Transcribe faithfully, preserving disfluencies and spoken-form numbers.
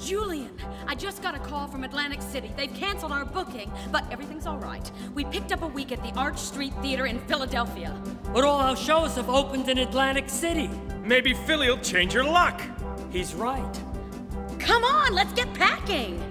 Julian, I just got a call from Atlantic City. They've canceled our booking, but everything's all right. We picked up a week at the Arch Street Theater in Philadelphia. But all our shows have opened in Atlantic City. Maybe Philly'll change your luck. He's right. Come on, let's get packing.